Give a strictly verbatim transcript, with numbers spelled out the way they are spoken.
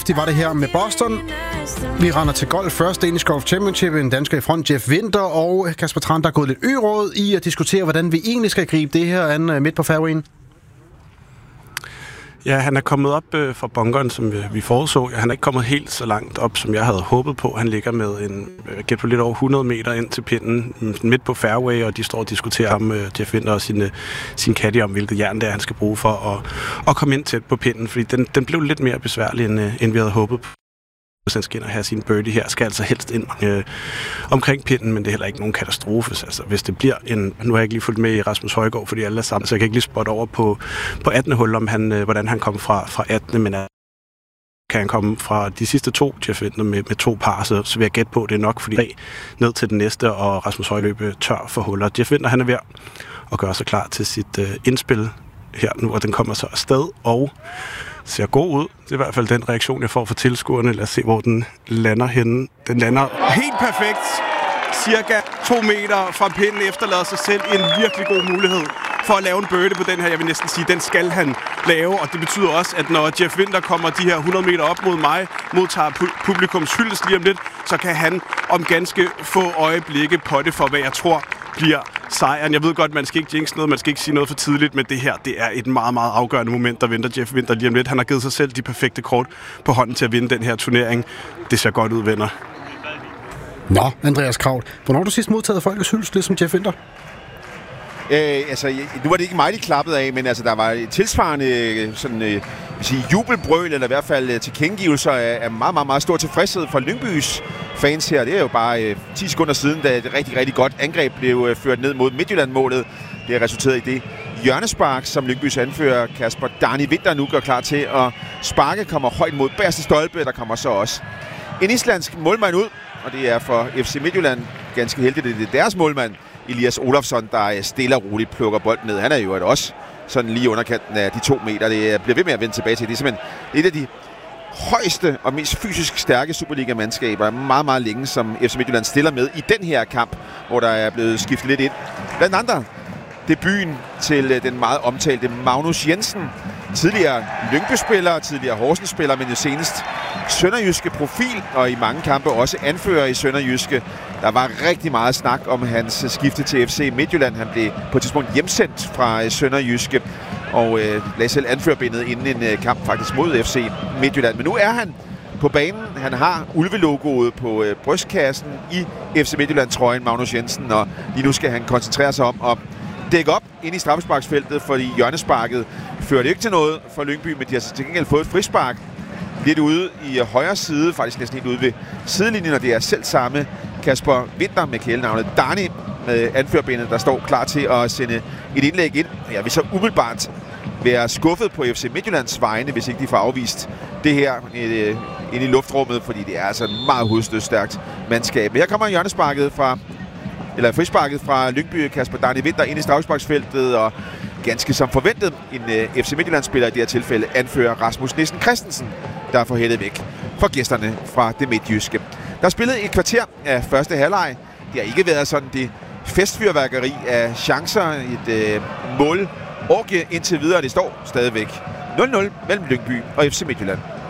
Det var det her med Boston. Vi render til golf først. Danish Golf Championship, en dansker i front, Jeff Winther, og Kasper Tran, der er gået lidt ø-råd i at diskutere, hvordan vi egentlig skal gribe det her an midt på fairwayen. Ja, han er kommet op øh, fra bunkeren, som vi, vi foreså. Ja, han er ikke kommet helt så langt op, som jeg havde håbet på. Han ligger med en øh, gæt på lidt over hundrede meter ind til pinden midt på fairway, og de står og diskuterer ham, øh, Jeff Winther og sin, øh, sin caddy om, hvilket jern det er, han skal bruge for at, at komme ind tæt på pinden, fordi den, den blev lidt mere besværlig, end, øh, end vi havde håbet på. Hvis han skal ind og have sin birdie her, skal altså helst ind øh, omkring pinden, men det er heller ikke nogen katastrofe. Altså, hvis det bliver en... Nu har jeg ikke lige fulgt med i Rasmus Højgaard, fordi alle er sammen, så jeg kan ikke lige spotte over på, på attende hul, om han, øh, hvordan han kom fra, fra attende, men øh, kan han komme fra de sidste to, Jeff Winther, med, med to par, så, så vil jeg gætte på, det er nok, fordi ned til den næste, og Rasmus Højgaard løber tør for huller. Jeff Winther, han er ved at gøre sig klar til sit øh, indspil her nu, og den kommer så afsted, og ser god ud. Det er i hvert fald den reaktion, jeg får fra tilskuerne. Lad os se, hvor den lander henne. Den lander helt perfekt. Cirka to meter fra pinden, efterlader sig selv en virkelig god mulighed for at lave en birdie på den her. Jeg vil næsten sige, den skal han lave, og det betyder også, at når Jeff Winther kommer de her hundrede meter op mod mig, modtager pu- publikums hyldest lige om lidt, så kan han om ganske få øjeblikke på det for, hvad jeg tror bliver sejren. Jeg ved godt, man skal ikke jinx noget, man skal ikke sige noget for tidligt, men det her, det er et meget, meget afgørende moment, der venter Jeff Winther lige om lidt. Han har givet sig selv de perfekte kort på hånden til at vinde den her turnering. Det ser godt ud, venner. Nå, Andreas Kraut, hvornår har du sidst modtaget folkets hyldest, ligesom Jeff Winther? Øh, altså, nu var det ikke mig, de klappede af, men altså, der var tilsvarende sådan, øh, sige, jubelbrøl, eller i hvert fald tilkendegivelser af, af meget, meget, meget stor tilfredshed fra Lyngbys fans her. Det er jo bare øh, ti sekunder siden, da et rigtig, rigtig godt angreb blev øh, ført ned mod Midtjylland-målet. Det har resulteret i det hjørnespark, som Lyngbys anfører Kasper Darni Winther nu gør klar til, og sparke kommer højt mod bagerste stolpe. Der kommer så også en islandsk målmand ud, og det er for F C Midtjylland ganske heldigt, det er deres målmand, Elias Olofsson, der stille og roligt plukker bolden ned. Han er jo også sådan lige underkanten af de to meter. Det bliver ved med at vende tilbage til. Det er simpelthen et af de højeste og mest fysisk stærke Superliga-mandskaber meget, meget længe, som F C Midtjylland stiller med i den her kamp, hvor der er blevet skiftet lidt ind. Blandt andre debuten til den meget omtalte Magnus Jensen. Tidligere Lyngby-spiller, tidligere Horsens-spiller, men jo senest sønderjyske profil, og i mange kampe også anfører i sønderjyske. Der var rigtig meget snak om hans skifte til F C Midtjylland. Han blev på et tidspunkt hjemsendt fra sønderjyske, og øh, lagde selv anførerbindet inden en øh, kamp faktisk mod F C Midtjylland. Men nu er han på banen. Han har ulvelogoet på øh, brystkassen i F C Midtjylland-trøjen, Magnus Jensen, og lige nu skal han koncentrere sig om at dække op ind i straffesparksfeltet, fordi hjørnesparket førte ikke til noget for Lyngby, men de har til gengæld fået et frispark lidt ude i højre side, faktisk næsten helt ude ved sidelinjen, og det er selv samme Kasper Winther med kælenavnet Darni med anførbenet, der står klar til at sende et indlæg ind. Jeg vil så umiddelbart være skuffet på F C Midtjyllands vegne, hvis ikke de får afvist det her ind i luftrummet, fordi det er altså et meget hovedstødstærkt mandskab. Men her kommer hjørnesparket fra eller frisparket fra Lyngby, Kasper Darni Winther ind i straffesparksfeltet, og ganske som forventet en uh, F C Midtjylland-spiller i det her tilfælde anfører Rasmus Nissen Christensen, der får hættet væk for gæsterne fra det midtjyske. Der er spillet et kvarter af første halvleg. Det har ikke været sådan det festfyrværkeri af chancer, et uh, mål orgie indtil videre. Det står stadigvæk nul nul mellem Lyngby og F C Midtjylland.